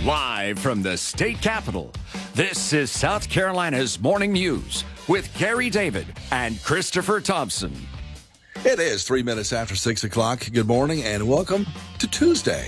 Live from the state capitol, this is South Carolina's Morning News with Gary David and Christopher Thompson. It is 3 minutes after 6 o'clock. Good morning and welcome to Tuesday.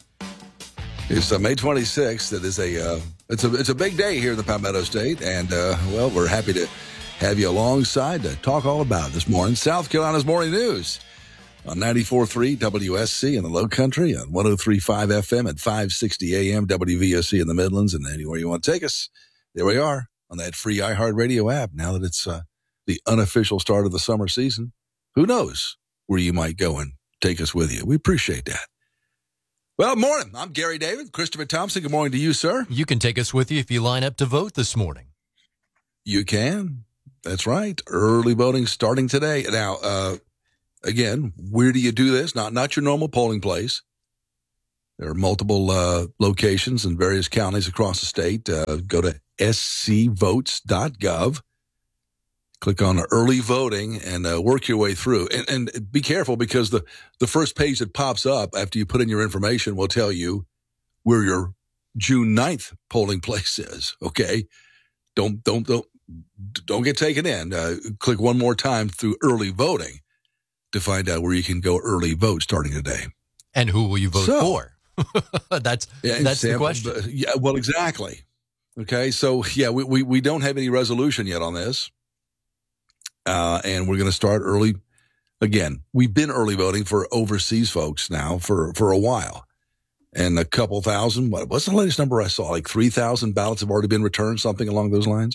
It's May 26th. It is it's a big day here in the Palmetto State, and well, we're happy to have you alongside to talk all about it this morning. South Carolina's Morning News on 94.3 WSC in the Low Country, on 103.5 FM at 560 AM WVOC in the Midlands, and anywhere you want to take us. There we are on that free iHeartRadio app. Now that it's the unofficial start of the summer season, who knows where you might go and take us with you. We appreciate that. Well, morning. I'm Gary David. Christopher Thompson, good morning to you, sir. You can take us with you if you line up to vote this morning. You can. That's right. Early voting starting today. Now, again, where do you do this? Not your normal polling place. There are multiple locations in various counties across the state. Go to scvotes.gov. Click on early voting and work your way through. And be careful, because the first page that pops up after you put in your information will tell you where your June 9th polling place is. Okay? Don't get taken in. Click one more time through early voting to find out where you can go early vote starting today. And who will you vote for? That's the question. Yeah, well, exactly. Okay, so yeah, we don't have any resolution yet on this. And we're going to start early. Again, we've been early voting for overseas folks now for a while. And a couple thousand, what's the latest number I saw? Like 3,000 ballots have already been returned, something along those lines.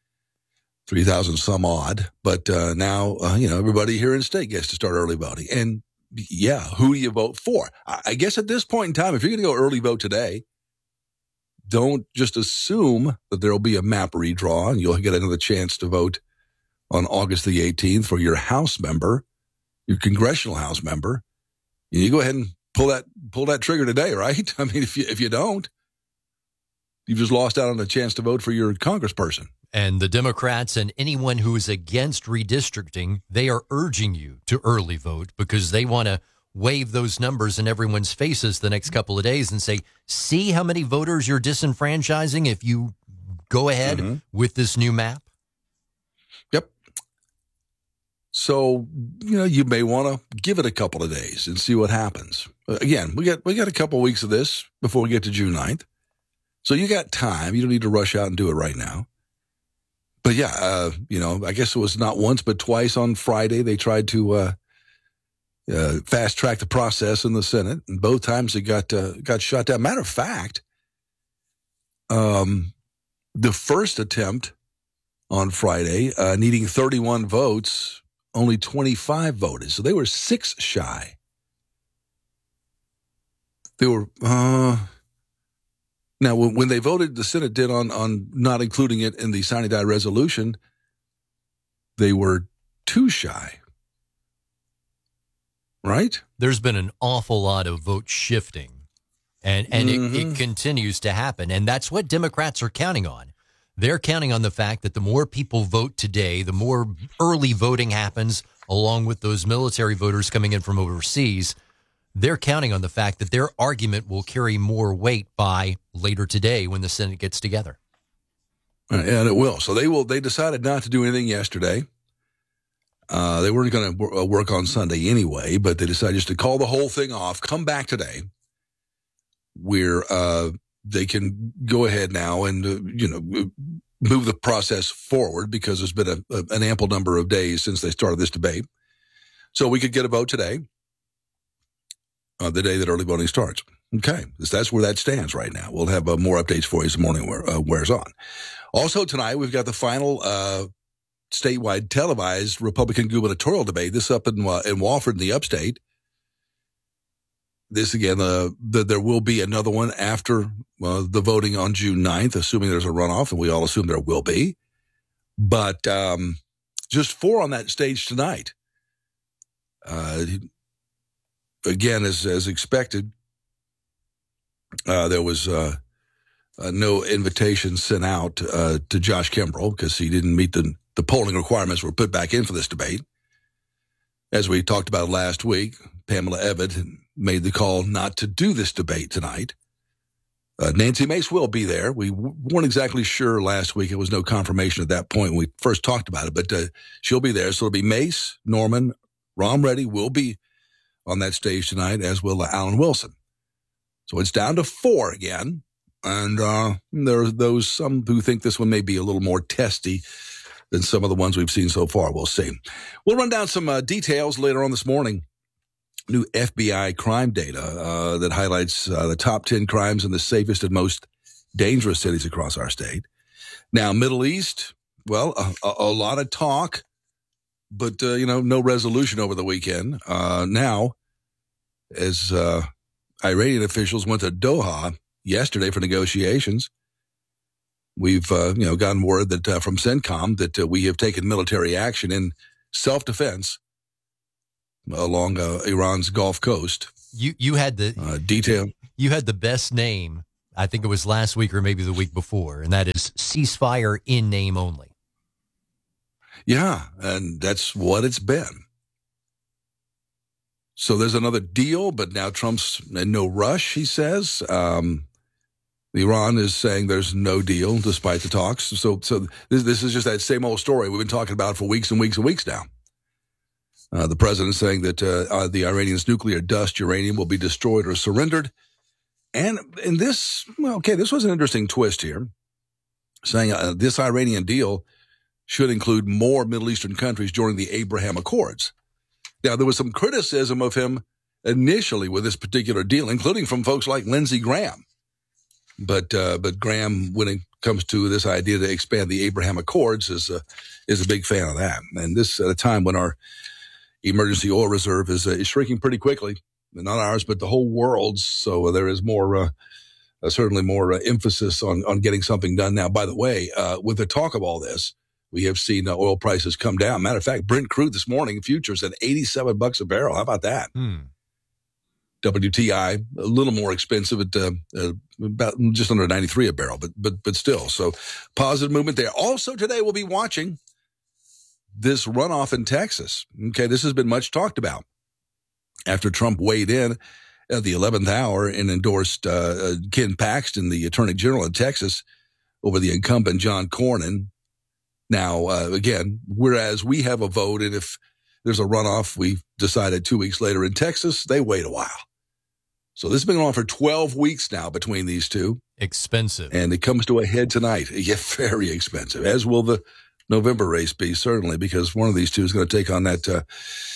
3,000 some odd. But now, everybody here in the state gets to start early voting. And yeah, who do you vote for? I guess at this point in time, if you're going to go early vote today, don't just assume that there'll be a map redraw and you'll get another chance to vote on August the 18th for your House member, your congressional House member. You go ahead and pull that trigger today, right? I mean, if you don't, you've just lost out on a chance to vote for your congressperson. And the Democrats and anyone who is against redistricting, they are urging you to early vote because they want to wave those numbers in everyone's faces the next couple of days and say, see how many voters you're disenfranchising if you go ahead with this new map? Yep. So, you may want to give it a couple of days and see what happens. Again, we got a couple of weeks of this before we get to June 9th. So you got time. You don't need to rush out and do it right now. But yeah, I guess it was not once but twice on Friday they tried to fast track the process in the Senate, and both times it got shut down. Matter of fact, the first attempt on Friday, needing 31 votes, only 25 voted, so they were 6 shy. They were now when they voted, the Senate did on not including it in the sine die resolution, they were 2 shy. Right? There's been an awful lot of vote shifting, and it continues to happen. And that's what Democrats are counting on. They're counting on the fact that the more people vote today, the more early voting happens, along with those military voters coming in from overseas. They're counting on the fact that their argument will carry more weight by later today when the Senate gets together. And it will. So they decided not to do anything yesterday. They weren't going to work on Sunday anyway, but they decided just to call the whole thing off, come back today, where they can go ahead now and, move the process forward, because there's been an ample number of days since they started this debate. So we could get a vote today, the day that early voting starts. Okay, that's where that stands right now. We'll have more updates for you as the morning wears on. Also tonight, we've got the final statewide televised Republican gubernatorial debate. This up in Wofford in the upstate. This again, there will be another one after the voting on June 9th, assuming there's a runoff, and we all assume there will be. But just 4 on that stage tonight. Again, as expected, there was no invitation sent out to Josh Kimbrell because he didn't meet the polling requirements were put back in for this debate. As we talked about last week, Pamela Ebbett made the call not to do this debate tonight Nancy Mace will be there. We weren't exactly sure last week. It was no confirmation at that point when we first talked about it, but she'll be there. So it'll be Mace, Norman, Rom Reddy will be on that stage tonight, as will Alan Wilson. So it's down to 4 again. And there are those, some who think this one may be a little more testy than some of the ones we've seen so far. We'll see. We'll run down some details later on this morning. New FBI crime data that highlights the top 10 crimes in the safest and most dangerous cities across our state. Now, Middle East, well, a lot of talk, but, no resolution over the weekend. Now, as Iranian officials went to Doha yesterday for negotiations, we've, gotten word that from CENTCOM that we have taken military action in self-defense along Iran's Gulf Coast. You had the detail. You had the best name. I think it was last week or maybe the week before, and that is ceasefire in name only. Yeah, and that's what it's been. So there's another deal, but now Trump's in no rush, he says. Iran is saying there's no deal despite the talks. So this is just that same old story we've been talking about for weeks and weeks and weeks now. The president saying that the Iranians' nuclear dust uranium will be destroyed or surrendered. And in this, this was an interesting twist here, saying this Iranian deal should include more Middle Eastern countries joining the Abraham Accords. Now, there was some criticism of him initially with this particular deal, including from folks like Lindsey Graham. But Graham, when it comes to this idea to expand the Abraham Accords, is a big fan of that. And this at a time when our emergency oil reserve is shrinking pretty quickly, not ours, but the whole world's. So there is more, certainly more emphasis on getting something done now. By the way, with the talk of all this, we have seen oil prices come down. Matter of fact, Brent crude this morning, futures at $87 a barrel. How about that? WTI, a little more expensive at about just under 93 a barrel, but still. So positive movement there. Also today we'll be watching this runoff in Texas. Okay, this has been much talked about after Trump weighed in at the 11th hour and endorsed Ken Paxton, the Attorney General of Texas, over the incumbent John Cornyn. Now, again, whereas we have a vote, and if there's a runoff, we decided 2 weeks later in Texas, they wait a while. So this has been going on for 12 weeks now between these two. Expensive. And it comes to a head tonight. Yeah, very expensive, as will the November race be, certainly, because one of these two is going to take on that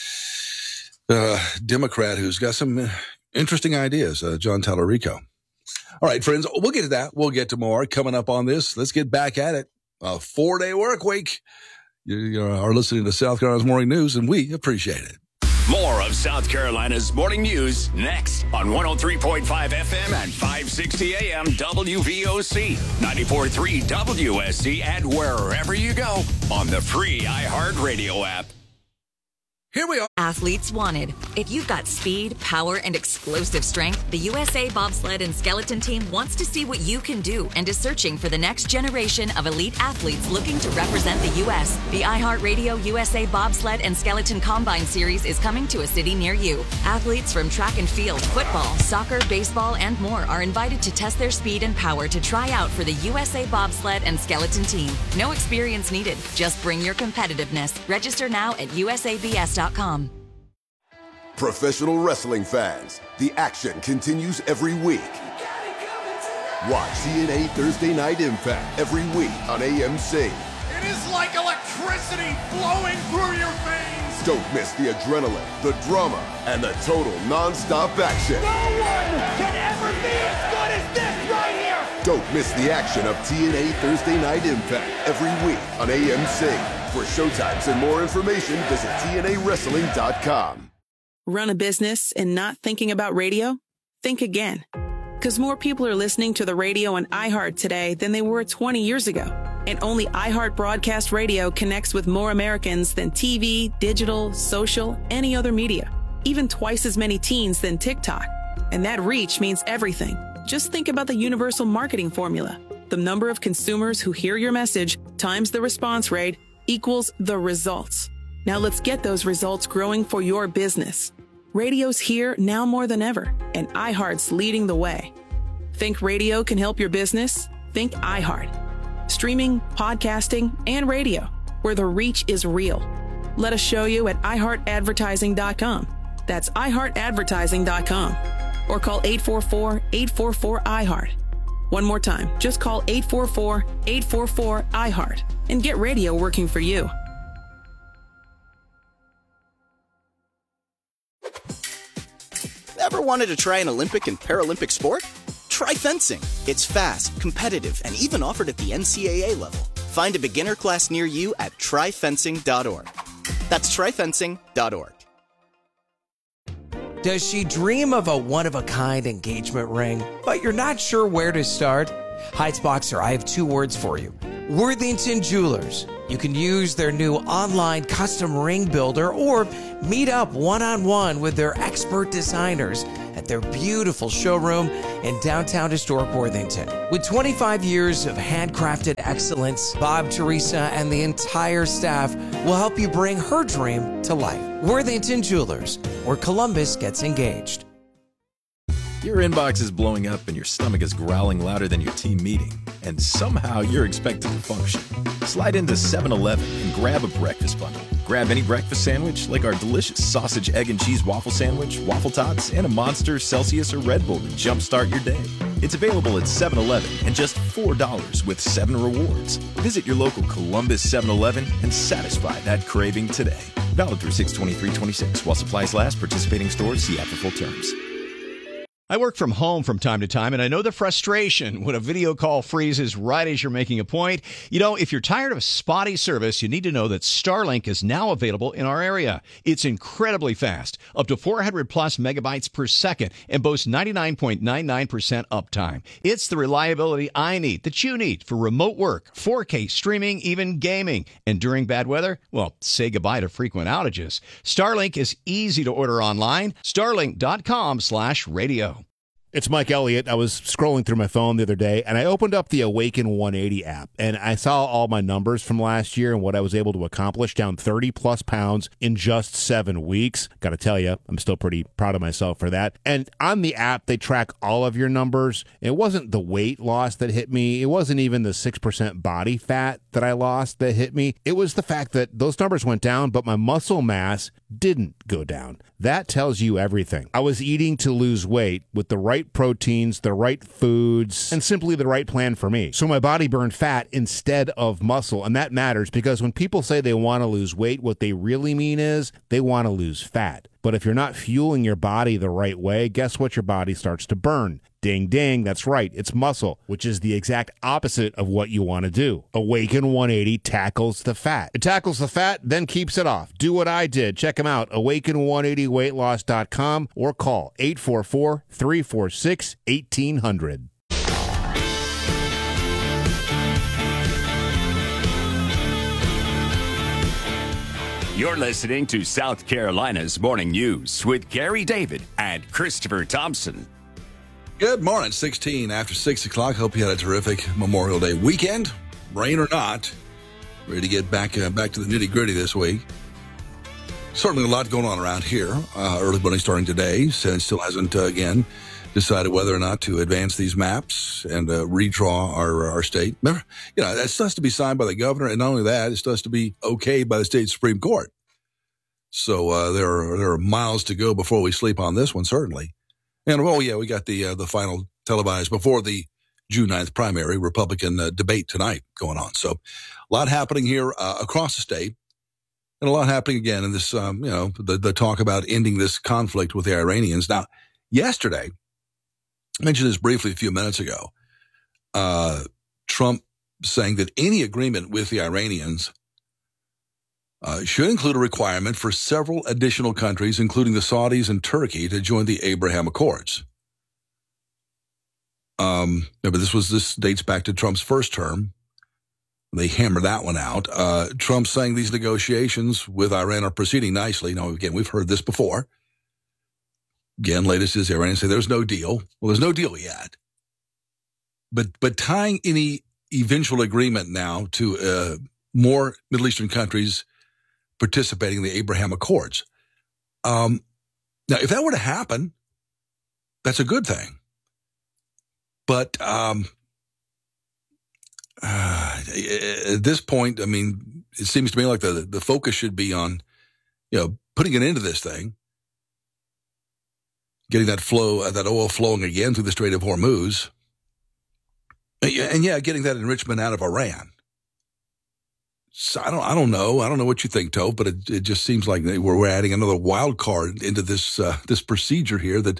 Democrat who's got some interesting ideas, John Tallarico. All right, friends, we'll get to that. We'll get to more coming up on this. Let's get back at it. A 4-day work week. You are listening to South Carolina's Morning News, and we appreciate it. More of South Carolina's Morning News next on 103.5 FM and 560 AM WVOC, 94.3 WSC, and wherever you go on the free iHeartRadio app. Here we are. Athletes wanted. If you've got speed, power, and explosive strength, the USA Bobsled and Skeleton Team wants to see what you can do and is searching for the next generation of elite athletes looking to represent the U.S. The iHeartRadio USA Bobsled and Skeleton Combine Series is coming to a city near you. Athletes from track and field, football, soccer, baseball, and more are invited to test their speed and power to try out for the USA Bobsled and Skeleton Team. No experience needed. Just bring your competitiveness. Register now at usabs.com. Professional wrestling fans, the action continues every week. Watch TNA Thursday Night Impact every week on AMC. It is like electricity flowing through your veins. Don't miss the adrenaline, the drama, and the total non-stop action. No one can ever be as good as this right here. Don't miss the action of TNA Thursday Night Impact every week on AMC. For showtimes and more information, visit TNAWrestling.com. Run a business and not thinking about radio? Think again. Because more people are listening to the radio on iHeart today than they were 20 years ago. And only iHeart Broadcast Radio connects with more Americans than TV, digital, social, any other media. Even twice as many teens than TikTok. And that reach means everything. Just think about the universal marketing formula. The number of consumers who hear your message times the response rate equals the results. Now let's get those results growing for your business. Radio's here now more than ever, and iHeart's leading the way. Think radio can help your business? Think iHeart. Streaming, podcasting, and radio, where the reach is real. Let us show you at iHeartAdvertising.com. That's iHeartAdvertising.com. Or call 844-844-iHeart. One more time, just call 844-844-iHeart and get radio working for you. Ever wanted to try an Olympic and Paralympic sport? Try fencing. It's fast, competitive, and even offered at the NCAA level. Find a beginner class near you at tryfencing.org. That's tryfencing.org. Does she dream of a one-of-a-kind engagement ring, but you're not sure where to start? Heights Boxer, I have two words for you. Worthington Jewelers. You can use their new online custom ring builder or meet up one-on-one with their expert designers at their beautiful showroom in downtown historic Worthington. With 25 years of handcrafted excellence, Bob, Teresa, and the entire staff will help you bring her dream to life. Worthington Jewelers, where Columbus gets engaged. Your inbox is blowing up and your stomach is growling louder than your team meeting, and somehow you're expected to function. Slide into 7-Eleven and grab a breakfast bundle. Grab any breakfast sandwich like our delicious sausage, egg, and cheese waffle sandwich, waffle tots, and a Monster, Celsius, or Red Bull to jumpstart your day. It's available at 7-Eleven and just $4 with 7 rewards. Visit your local Columbus 7-Eleven and satisfy that craving today. Valid through 6/23/26 while supplies last. Participating stores, see app for full terms. I work from home from time to time, and I know the frustration when a video call freezes right as you're making a point. You know, if you're tired of spotty service, you need to know that Starlink is now available in our area. It's incredibly fast, up to 400 plus megabytes per second, and boasts 99.99% uptime. It's the reliability I need, that you need, for remote work, 4K streaming, even gaming. And during bad weather, well, say goodbye to frequent outages. Starlink is easy to order online. Starlink.com/radio. It's Mike Elliott. I was scrolling through my phone the other day, and I opened up the Awaken 180 app, and I saw all my numbers from last year and what I was able to accomplish, down 30-plus pounds in just 7 weeks. Got to tell you, I'm still pretty proud of myself for that. And on the app, they track all of your numbers. It wasn't the weight loss that hit me. It wasn't even the 6% body fat that I lost that hit me. It was the fact that those numbers went down, but my muscle mass didn't go down. That tells you everything. I was eating to lose weight with the right proteins, the right foods, and simply the right plan for me. So my body burned fat instead of muscle, and that matters because when people say they want to lose weight, what they really mean is they want to lose fat. But if you're not fueling your body the right way, guess what? Your body starts to burn. Ding, ding, that's right. It's muscle, which is the exact opposite of what you want to do. Awaken 180 tackles the fat. It tackles the fat, then keeps it off. Do what I did. Check them out, awaken180weightloss.com, or call 844-346-1800. You're listening to South Carolina's Morning News with Gary David and Christopher Thompson. Good morning, 16 after 6 o'clock. Hope you had a terrific Memorial Day weekend, rain or not. Ready to get back to the nitty-gritty this week. Certainly a lot going on around here. Early voting starting today. Senate still hasn't, again, decided whether or not to advance these maps and redraw our state. Remember, that still has to be signed by the governor, and not only that, it still has to be okayed by the state Supreme Court. So there are miles to go before we sleep on this one, certainly. And, we got the final televised before the June 9th primary Republican debate tonight going on. So a lot happening here across the state, and a lot happening again in this, the talk about ending this conflict with the Iranians. Now, yesterday, I mentioned this briefly a few minutes ago, Trump saying that any agreement with the Iranians should include a requirement for several additional countries, including the Saudis and Turkey, to join the Abraham Accords. But this dates back to Trump's first term. They hammered that one out. Trump saying these negotiations with Iran are proceeding nicely. Now, again, we've heard this before. Again, latest is Iranians say there's no deal. Well, there's no deal yet. But tying any eventual agreement now to more Middle Eastern countries participating in the Abraham Accords. Now, if that were to happen, that's a good thing. But at this point, I mean, it seems to me like the focus should be on, putting an end to this thing, getting that oil flowing again through the Strait of Hormuz, and getting that enrichment out of Iran. So I don't know. I don't know what you think, Tove, but it just seems like we're adding another wild card into this this procedure here that,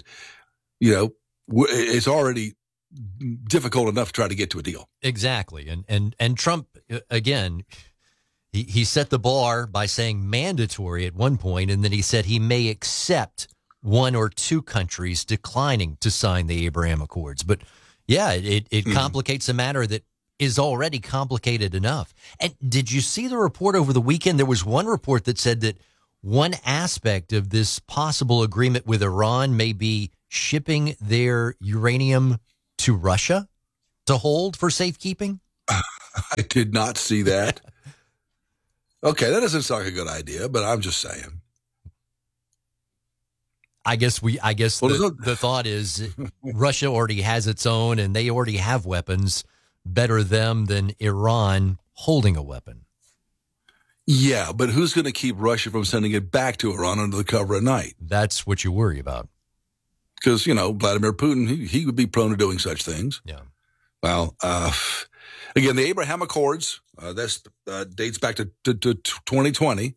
it's already difficult enough to try to get to a deal. Exactly. And Trump, again, he set the bar by saying mandatory at one point, and then he said he may accept one or two countries declining to sign the Abraham Accords. But, yeah, it complicates a matter that is already complicated enough. And did you see the report over the weekend? There was one report that said that one aspect of this possible agreement with Iran may be shipping their uranium to Russia to hold for safekeeping. I did not see that. Okay, that doesn't sound like a good idea, but I'm just saying. I guess the thought is Russia already has its own, and they already have weapons. Better them than Iran holding a weapon. Yeah, but who's going to keep Russia from sending it back to Iran under the cover of night? That's what you worry about. Because, Vladimir Putin, he would be prone to doing such things. Yeah. Well, again, the Abraham Accords, that dates back to 2020,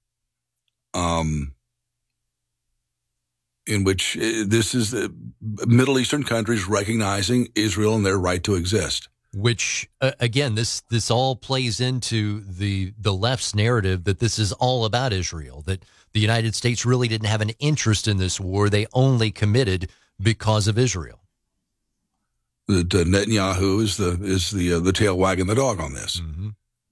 in which this is the Middle Eastern countries recognizing Israel and their right to exist. Which, again, this all plays into the left's narrative that this is all about Israel, that the United States really didn't have an interest in this war. They only committed because of Israel. That Netanyahu is the tail wagging the dog on this. Mm-hmm.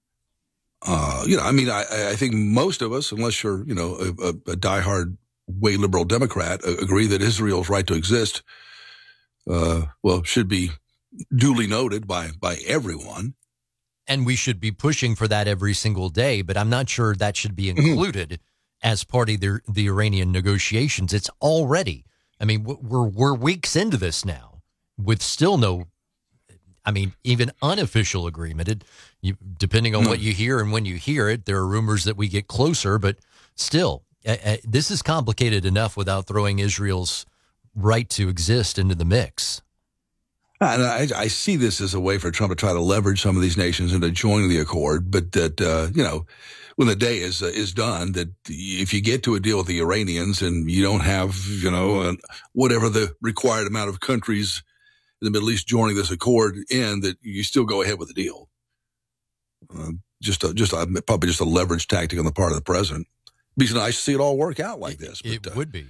I think most of us, unless you're, a diehard way liberal Democrat, agree that Israel's right to exist, should be duly noted by everyone. And we should be pushing for that every single day, but I'm not sure that should be included as part of the Iranian negotiations. It's already, we're weeks into this now with still no, even unofficial agreement. Depending on what you hear and when you hear it, there are rumors that we get closer, but still, this is complicated enough without throwing Israel's right to exist into the mix. And I see this as a way for Trump to try to leverage some of these nations into joining the accord, but that, when the day is done, that if you get to a deal with the Iranians and you don't have, whatever the required amount of countries in the Middle East joining this accord in, that you still go ahead with the deal. Probably just a leverage tactic on the part of the president. It'd be nice to see it all work out like this. It would be.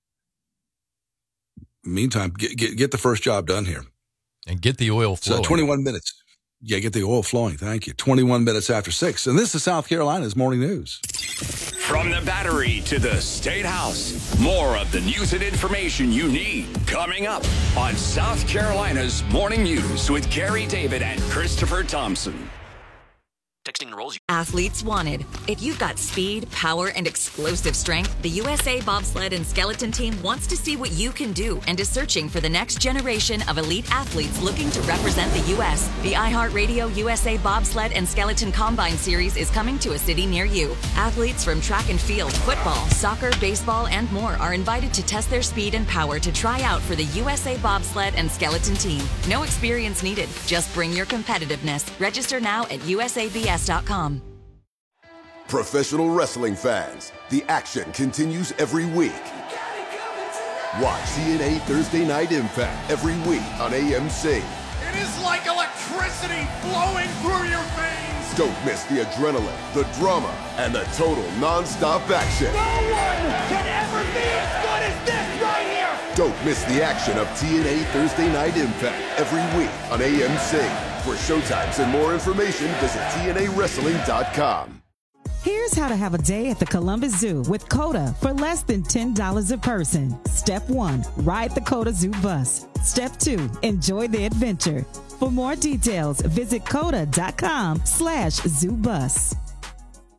Meantime, get the first job done here. And get the oil flowing. 21 minutes. Yeah, get the oil flowing. Thank you. 21 minutes after 6. And this is South Carolina's Morning News. From the Battery to the State House, more of the news and information you need coming up on South Carolina's Morning News with Gary David and Christopher Thompson. Texting enrolls you. Athletes wanted. If you've got speed, power, and explosive strength, the USA Bobsled and Skeleton Team wants to see what you can do and is searching for the next generation of elite athletes looking to represent the U.S. The iHeartRadio USA Bobsled and Skeleton Combine Series is coming to a city near you. Athletes from track and field, football, soccer, baseball, and more are invited to test their speed and power to try out for the USA Bobsled and Skeleton Team. No experience needed. Just bring your competitiveness. Register now at USABS.com. Professional wrestling fans, the action continues every week. Watch TNA Thursday Night Impact every week on AMC. It is like electricity flowing through your veins. Don't miss the adrenaline, the drama, and the total non-stop action. No one can ever be as good as this right here. Don't miss the action of TNA Thursday Night Impact every week on AMC. For showtimes and more information, visit TNAWrestling.com. Here's how to have a day at the Columbus Zoo with COTA for less than $10 a person. Step 1, ride the COTA Zoo bus. Step 2, enjoy the adventure. For more details, visit COTA.com/ZooBus.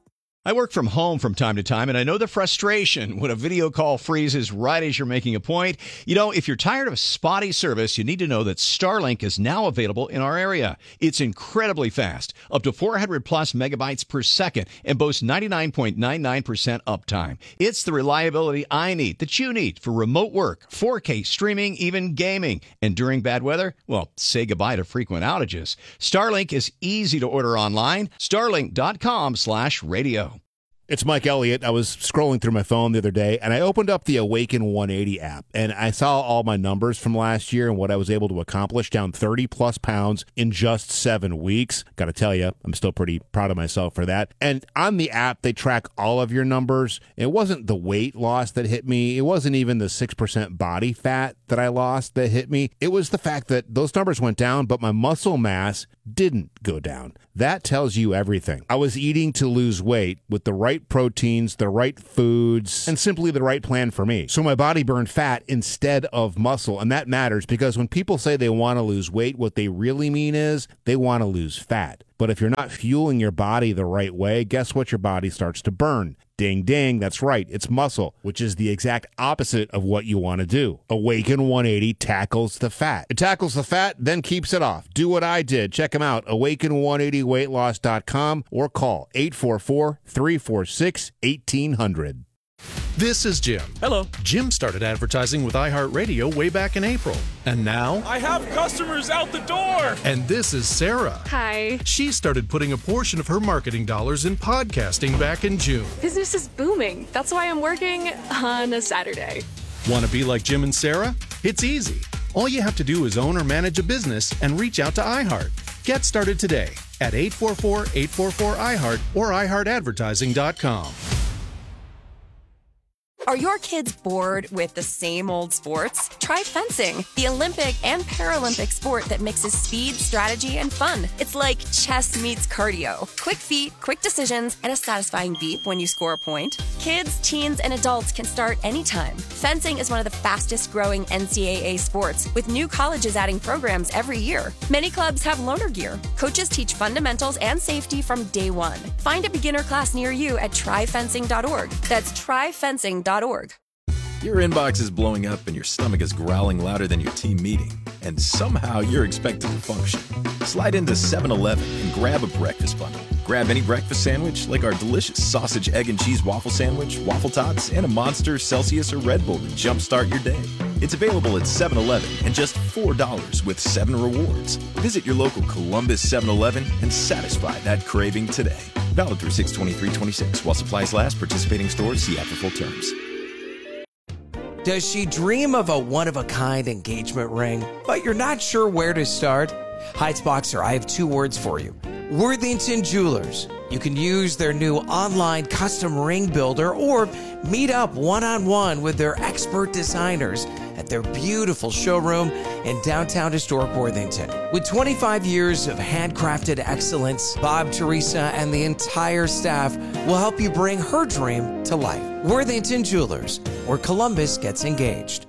I work from home from time to time, and I know the frustration when a video call freezes right as you're making a point. You know, if you're tired of spotty service, you need to know that Starlink is now available in our area. It's incredibly fast, up to 400 plus megabytes per second, and boasts 99.99% uptime. It's the reliability I need, that you need, for remote work, 4K streaming, even gaming. And during bad weather, well, say goodbye to frequent outages. Starlink is easy to order online. Starlink.com/radio. It's Mike Elliott. I was scrolling through my phone the other day, and I opened up the Awaken 180 app, and I saw all my numbers from last year and what I was able to accomplish, down 30-plus pounds in just 7 weeks. Got to tell you, I'm still pretty proud of myself for that. And on the app, they track all of your numbers. It wasn't the weight loss that hit me. It wasn't even the 6% body fat that I lost that hit me. It was the fact that those numbers went down, but my muscle mass didn't go down. That tells you everything. I was eating to lose weight with the right proteins, the right foods, and simply the right plan for me. So my body burned fat instead of muscle, and that matters because when people say they want to lose weight, what they really mean is they want to lose fat. But if you're not fueling your body the right way, guess what? Your body starts to burn. Ding, ding. That's right. It's muscle, which is the exact opposite of what you want to do. Awaken 180 tackles the fat. It tackles the fat, then keeps it off. Do what I did. Check them out. Awaken180weightloss.com or call 844-346-1800. This is Jim. Hello. Jim started advertising with iHeartRadio way back in April. And now... I have customers out the door! And this is Sarah. Hi. She started putting a portion of her marketing dollars in podcasting back in June. Business is booming. That's why I'm working on a Saturday. Want to be like Jim and Sarah? It's easy. All you have to do is own or manage a business and reach out to iHeart. Get started today at 844-844-iHeart or iHeartAdvertising.com. Are your kids bored with the same old sports? Try fencing, the Olympic and Paralympic sport that mixes speed, strategy, and fun. It's like chess meets cardio. Quick feet, quick decisions, and a satisfying beep when you score a point. Kids, teens, and adults can start anytime. Fencing is one of the fastest growing NCAA sports, with new colleges adding programs every year. Many clubs have loaner gear. Coaches teach fundamentals and safety from day one. Find a beginner class near you at tryfencing.org. That's tryfencing.org. Your inbox is blowing up and your stomach is growling louder than your team meeting, and somehow you're expected to function. Slide into 7-Eleven and grab a breakfast bundle. Grab any breakfast sandwich like our delicious sausage, egg, and cheese waffle sandwich, waffle tots, and a Monster, Celsius, or Red Bull to jumpstart your day. It's available at 7-Eleven and just $4 with 7 rewards. Visit your local Columbus 7-Eleven and satisfy that craving today. Valid through 6/23/26. While supplies last, participating stores see after full terms. Does she dream of a one-of-a-kind engagement ring, but you're not sure where to start? Heights Boxer, I have 2 words for you. Worthington Jewelers. You can use their new online custom ring builder or meet up one-on-one with their expert designers at their beautiful showroom in downtown historic Worthington. With 25 years of handcrafted excellence, Bob, Teresa, and the entire staff will help you bring her dream to life. Worthington Jewelers, where Columbus gets engaged.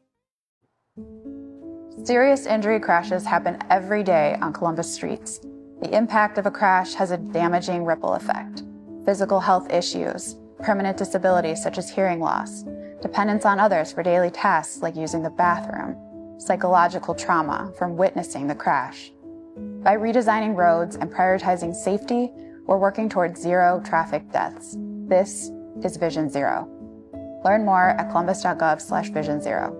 Serious injury crashes happen every day on Columbus streets. The impact of a crash has a damaging ripple effect. Physical health issues, permanent disabilities such as hearing loss, dependence on others for daily tasks like using the bathroom, psychological trauma from witnessing the crash. By redesigning roads and prioritizing safety, we're working towards 0 traffic deaths. This is Vision Zero. Learn more at columbus.gov/vision0.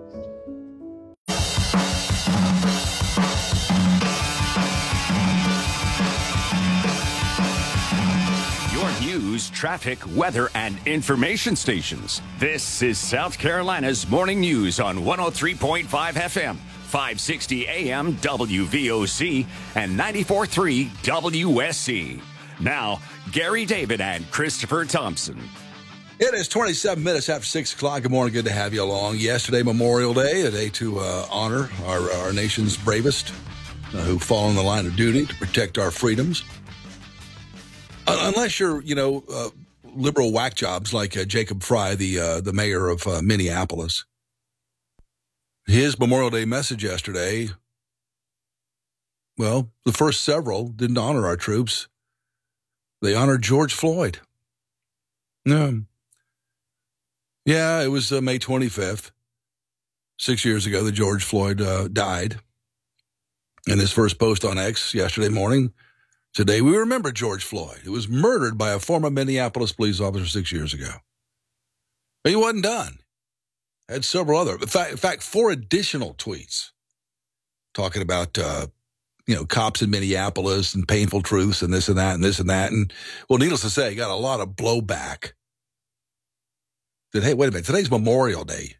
News, traffic, weather, and information stations. This is South Carolina's Morning News on 103.5 FM, 560 AM WVOC, and 94.3 WSC. Now, Gary David and Christopher Thompson. It is 27 minutes after 6 o'clock. Good morning. Good to have you along. Yesterday, Memorial Day, a day to honor our nation's bravest who fall in the line of duty to protect our freedoms. Unless you're, liberal whack jobs like Jacob Fry, the mayor of Minneapolis. His Memorial Day message yesterday, well, the first several didn't honor our troops. They honored George Floyd. No. Yeah, it was May 25th, 6 years ago, that George Floyd died. In his first post on X yesterday morning, today we remember George Floyd, who was murdered by a former Minneapolis police officer 6 years ago. But he wasn't done. Had several other, in fact, 4 additional tweets talking about, cops in Minneapolis and painful truths and this and that and this and that. And, well, needless to say, he got a lot of blowback. That, hey, wait a minute, today's Memorial Day.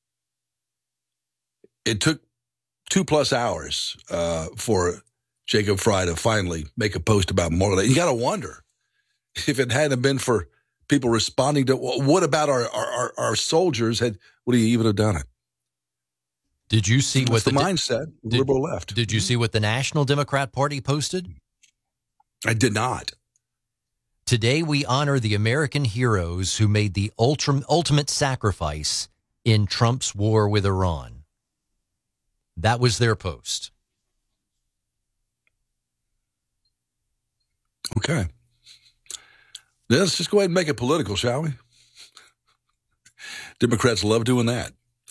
It took 2+ hours for Jacob Fry to finally make a post about Memorial Day. You got to wonder if it hadn't been for people responding to, well, what about our soldiers? Would he even have done it? Did you see what the mindset, liberal left? Did you see what the National Democrat Party posted? I did not. Today we honor the American heroes who made the ultimate sacrifice in Trump's war with Iran. That was their post. Okay. Let's just go ahead and make it political, shall we? Democrats love doing that.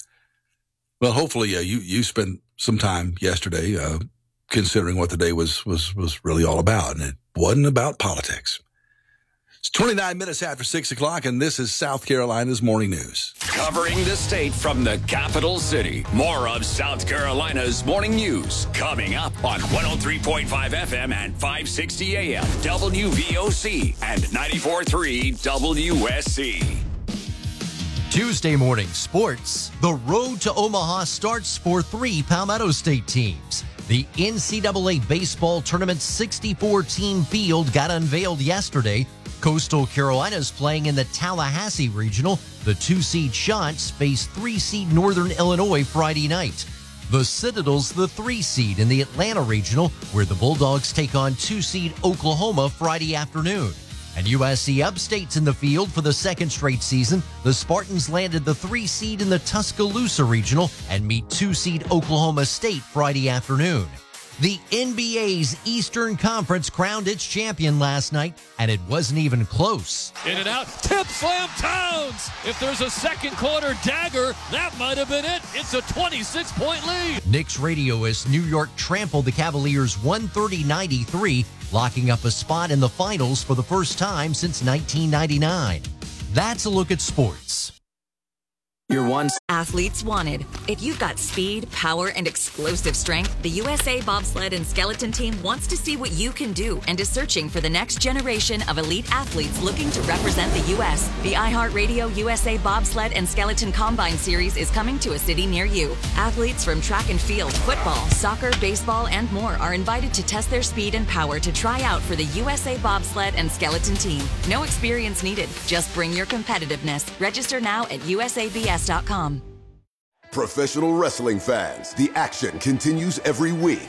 Well, hopefully you spent some time yesterday considering what the day was really all about, and it wasn't about politics. It's 29 minutes after 6 o'clock, and this is South Carolina's Morning News. Covering the state from the capital city. More of South Carolina's Morning News coming up on 103.5 FM and 560 AM WVOC and 94.3 WSC. Tuesday morning sports. The road to Omaha starts for 3 Palmetto State teams. The NCAA baseball tournament's 64-team field got unveiled yesterday. Coastal Carolina's playing in the Tallahassee Regional. The 2-seed Shots face 3-seed Northern Illinois Friday night. The Citadel's the 3-seed in the Atlanta Regional, where the Bulldogs take on 2-seed Oklahoma Friday afternoon. And USC Upstate's in the field for the second straight season. The Spartans landed the 3-seed in the Tuscaloosa Regional and meet 2-seed Oklahoma State Friday afternoon. The NBA's Eastern Conference crowned its champion last night, and it wasn't even close. In and out, tip slam Towns. If there's a second quarter dagger, that might have been it. It's a 26-point lead. Knicks radioist New York trampled the Cavaliers 130-93, locking up a spot in the finals for the first time since 1999. That's a look at sports. Your one athletes wanted. If you've got speed, power, and explosive strength, the USA Bobsled and Skeleton Team wants to see what you can do and is searching for the next generation of elite athletes looking to represent the U.S. The iHeartRadio USA Bobsled and Skeleton Combine Series is coming to a city near you. Athletes from track and field, football, soccer, baseball, and more are invited to test their speed and power to try out for the USA Bobsled and Skeleton Team. No experience needed. Just bring your competitiveness. Register now at USABS.com. Professional wrestling fans, the action continues every week.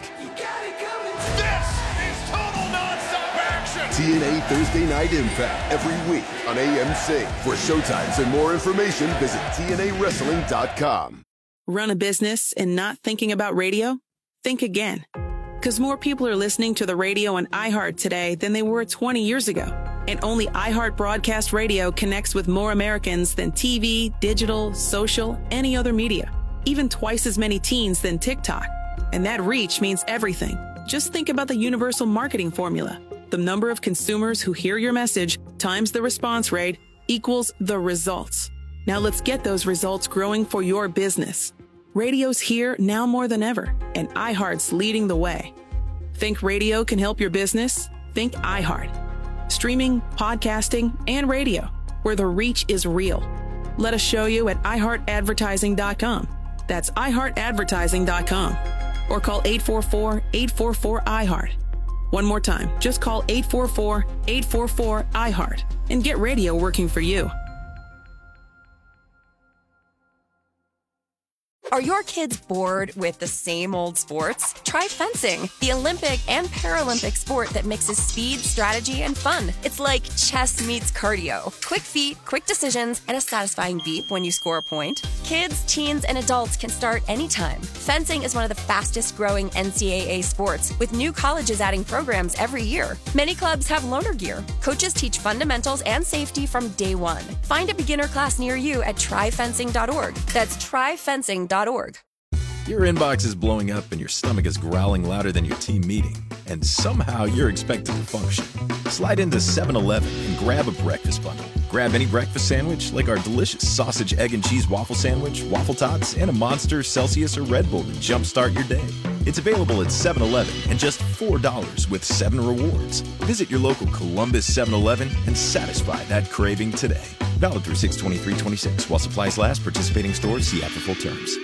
This is total nonstop action. TNA Thursday Night Impact every week on AMC. For showtimes and more information, visit TNAWrestling.com. Run a business and not thinking about radio? Think again. Because more people are listening to the radio on iHeart today than they were 20 years ago. And only iHeart Broadcast Radio connects with more Americans than TV, digital, social, any other media. Even twice as many teens than TikTok. And that reach means everything. Just think about the universal marketing formula. The number of consumers who hear your message times the response rate equals the results. Now let's get those results growing for your business. Radio's here now more than ever, and iHeart's leading the way. Think radio can help your business? Think iHeart. Streaming, podcasting, and radio, where the reach is real. Let us show you at iHeartAdvertising.com. That's iHeartAdvertising.com. Or call 844-844-iHeart. One more time, just call 844-844-iHeart and get radio working for you. Are your kids bored with the same old sports? Try fencing, the Olympic and Paralympic sport that mixes speed, strategy, and fun. It's like chess meets cardio. Quick feet, quick decisions, and a satisfying beep when you score a point. Kids, teens, and adults can start anytime. Fencing is one of the fastest growing NCAA sports, with new colleges adding programs every year. Many clubs have loaner gear. Coaches teach fundamentals and safety from day one. Find a beginner class near you at tryfencing.org. That's tryfencing.org. Your inbox is blowing up and your stomach is growling louder than your team meeting, and somehow you're expected to function. Slide into 7-Eleven and grab a breakfast bundle. Grab any breakfast sandwich like our delicious sausage, egg, and cheese waffle sandwich, waffle tots, and a Monster, Celsius, or Red Bull to jumpstart your day. It's available at 7-Eleven and just $4 with 7 rewards. Visit your local Columbus 7-Eleven and satisfy that craving today. Valid through 6/23/26. While supplies last, participating stores see after full terms.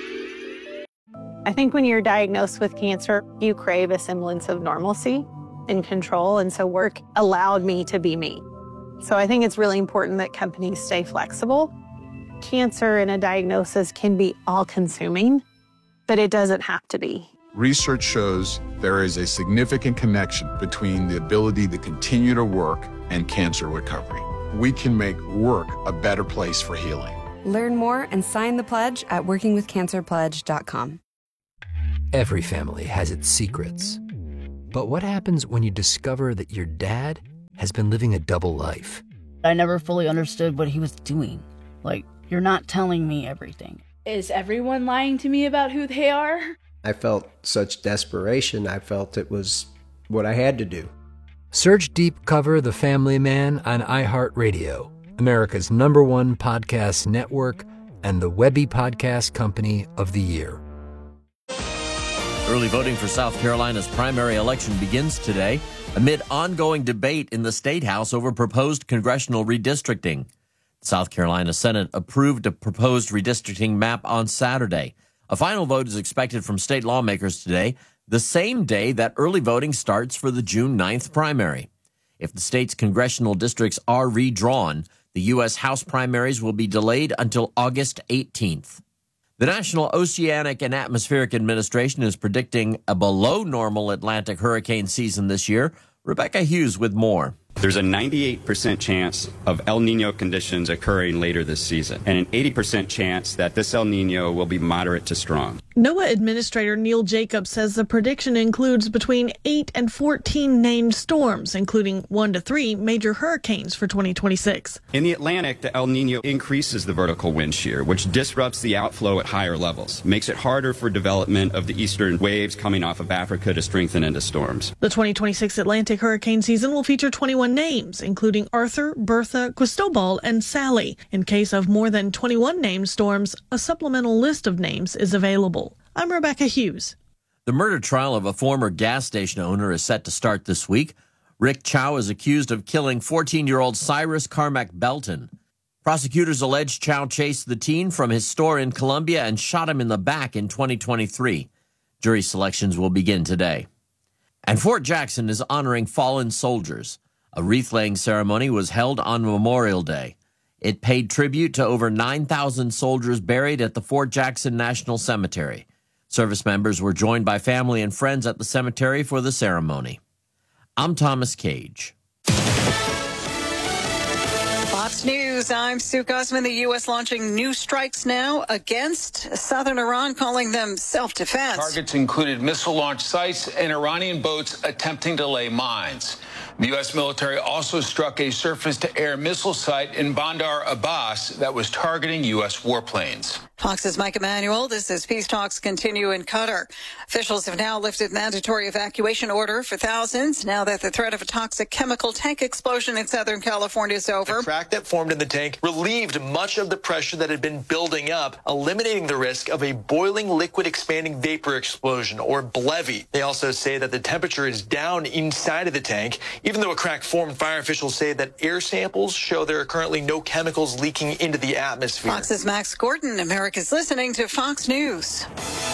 I think when you're diagnosed with cancer, you crave a semblance of normalcy and control, and so work allowed me to be me. So I think it's really important that companies stay flexible. Cancer and a diagnosis can be all-consuming, but it doesn't have to be. Research shows there is a significant connection between the ability to continue to work and cancer recovery. We can make work a better place for healing. Learn more and sign the pledge at workingwithcancerpledge.com. Every family has its secrets. But what happens when you discover that your dad has been living a double life? I never fully understood what he was doing. Like, you're not telling me everything. Is everyone lying to me about who they are? I felt such desperation. I felt it was what I had to do. Search Deep Cover The Family Man on iHeartRadio, America's #1 podcast network and the Webby Podcast Company of the Year. Early voting for South Carolina's primary election begins today amid ongoing debate in the State House over proposed congressional redistricting. The South Carolina Senate approved a proposed redistricting map on Saturday. A final vote is expected from state lawmakers today, the same day that early voting starts for the June 9th primary. If the state's congressional districts are redrawn, the U.S. House primaries will be delayed until August 18th. The National Oceanic and Atmospheric Administration is predicting a below-normal Atlantic hurricane season this year. Rebecca Hughes with more. There's a 98% chance of El Nino conditions occurring later this season, and an 80% chance that this El Nino will be moderate to strong. NOAA Administrator Neil Jacobs says the prediction includes between 8 and 14 named storms, including 1 to 3 major hurricanes for 2026. In the Atlantic, the El Nino increases the vertical wind shear, which disrupts the outflow at higher levels, makes it harder for development of the eastern waves coming off of Africa to strengthen into storms. The 2026 Atlantic hurricane season will feature 21 names, including Arthur, Bertha, Cristobal, and Sally. In case of more than 21 named storms, a supplemental list of names is available. I'm Rebecca Hughes. The murder trial of a former gas station owner is set to start this week. Rick Chow is accused of killing 14-year-old Cyrus Carmack Belton. Prosecutors allege Chow chased the teen from his store in Columbia and shot him in the back in 2023. Jury selections will begin today. And Fort Jackson is honoring fallen soldiers. A wreath-laying ceremony was held on Memorial Day. It paid tribute to over 9,000 soldiers buried at the Fort Jackson National Cemetery. Service members were joined by family and friends at the cemetery for the ceremony. I'm Thomas Cage. Fox News, I'm Sue Guzman. The U.S. launching new strikes now against southern Iran, calling them self-defense. Targets included missile launch sites and Iranian boats attempting to lay mines. The U.S. military also struck a surface-to-air missile site in Bandar Abbas that was targeting U.S. warplanes. Fox's Mike Emanuel. This is Peace Talks continue in Qatar. Officials have now lifted mandatory evacuation order for thousands now that the threat of a toxic chemical tank explosion in Southern California is over. The crack that formed in the tank relieved much of the pressure that had been building up, eliminating the risk of a boiling liquid expanding vapor explosion, or BLEVE. They also say that the temperature is down inside of the tank. Even though a crack formed, fire officials say that air samples show there are currently no chemicals leaking into the atmosphere. Fox's Max Gordon. America's listening to Fox News.